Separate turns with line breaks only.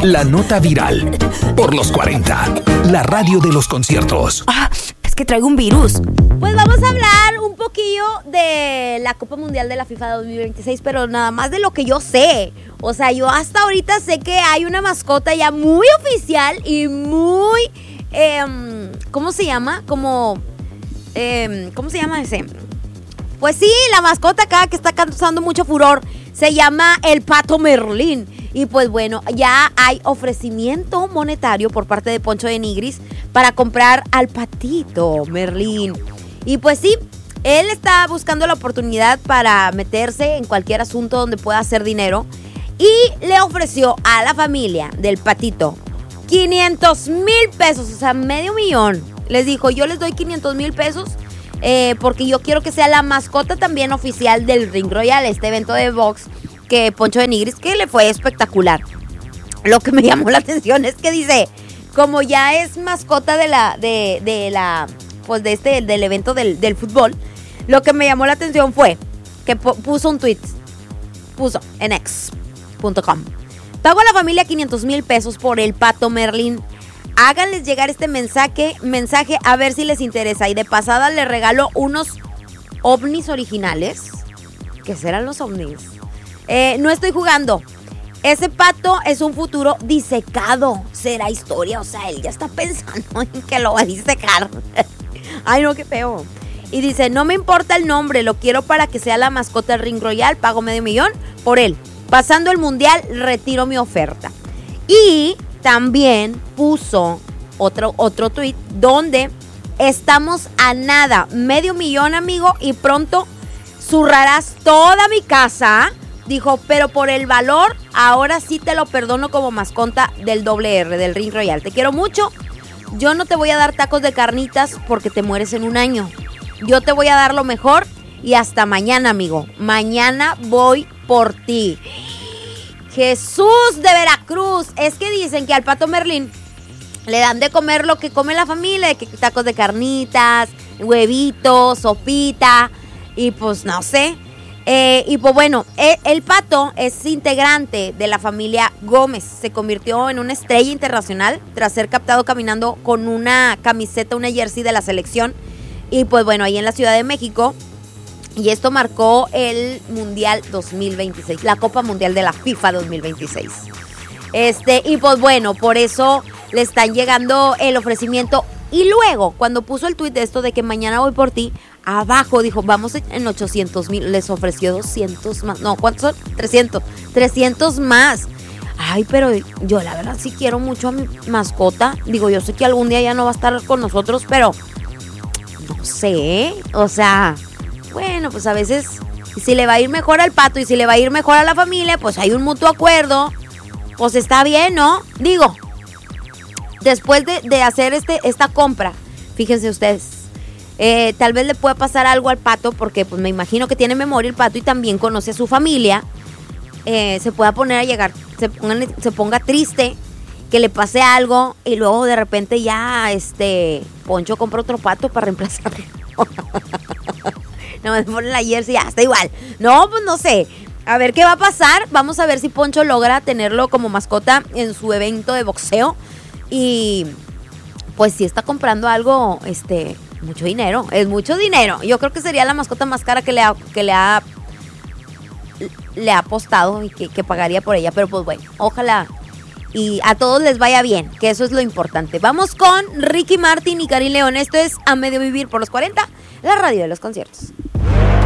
La nota viral. Por los 40. La radio de los conciertos.
Es que traigo un virus. Pues vamos a hablar un poquillo de la Copa Mundial de la FIFA 2026, pero nada más de lo que yo sé. O sea, yo hasta ahorita sé que hay una mascota ya muy oficial y muy... ¿cómo se llama? ¿Cómo se llama ese? Pues sí, la mascota acá que está causando mucho furor se llama el Pato Merlín. Y pues bueno, ya hay ofrecimiento monetario por parte de Poncho de Nigris para comprar al Patito Merlín. Y pues sí, él está buscando la oportunidad para meterse en cualquier asunto donde pueda hacer dinero. Y le ofreció a la familia del Patito 500,000 pesos, o sea, $500,000. Les dijo, yo les doy 500,000 pesos porque yo quiero que sea la mascota también oficial del Ring Royal, este evento de box que Poncho de Nigris, que le fue espectacular. Lo que me llamó la atención es que dice, como ya es mascota del evento del fútbol, lo que me llamó la atención fue que puso un tweet, puso en x.com. Pago a la familia 500,000 pesos por el Pato Merlín. Háganles llegar este mensaje a ver si les interesa. Y de pasada les regalo unos ovnis originales. ¿Qué serán los ovnis? No estoy jugando. Ese pato es un futuro disecado. Será historia. O sea, él ya está pensando en que lo va a disecar. Ay, no, qué feo. Y dice, no me importa el nombre, lo quiero para que sea la mascota del Ring Royal. Pago $500,000 por él. Pasando el mundial, retiro mi oferta. Y también puso otro tweet donde estamos a nada. $500,000, amigo, y pronto zurrarás toda mi casa. Dijo, pero por el valor, ahora sí te lo perdono como mascota del R, del Ring Royal. Te quiero mucho. Yo no te voy a dar tacos de carnitas porque te mueres en un año. Yo te voy a dar lo mejor y hasta mañana, amigo. Mañana voy por ti. Jesús de Veracruz. Es que dicen que al Pato Merlín le dan de comer lo que come la familia, que tacos de carnitas, huevitos, sopita, y pues no sé. Y pues bueno, el Pato es integrante de la familia Gómez. Se convirtió en una estrella internacional tras ser captado caminando con una camiseta, una jersey de la selección. Y pues bueno, ahí en la Ciudad de México. Y esto marcó el Mundial 2026, la Copa Mundial de la FIFA 2026. Y pues bueno, por eso le están llegando el ofrecimiento. Y luego, cuando puso el tuit de esto de que mañana voy por ti, abajo dijo, vamos en 800,000, les ofreció 200 más. No, ¿cuántos son? 300 más. Ay, pero yo la verdad sí quiero mucho a mi mascota. Digo, yo sé que algún día ya no va a estar con nosotros, pero no sé, o sea, bueno, pues a veces si le va a ir mejor al pato y si le va a ir mejor a la familia, pues hay un mutuo acuerdo, pues está bien, ¿no? Digo, después de hacer esta compra, fíjense ustedes, tal vez le pueda pasar algo al pato porque pues me imagino que tiene memoria el pato y también conoce a su familia. Se pueda poner a llegar, se ponga triste, que le pase algo y luego de repente ya Poncho compra otro pato para reemplazarlo. No me ponen la jersey, ya está igual. No, pues no sé. A ver qué va a pasar. Vamos a ver si Poncho logra tenerlo como mascota en su evento de boxeo. Y pues si está comprando algo, mucho dinero. Es mucho dinero. Yo creo que sería la mascota más cara que le ha apostado y que pagaría por ella. Pero pues bueno, ojalá y a todos les vaya bien, que eso es lo importante. Vamos con Ricky Martin y Karim León. Esto es A Medio Vivir por los 40, la radio de los conciertos.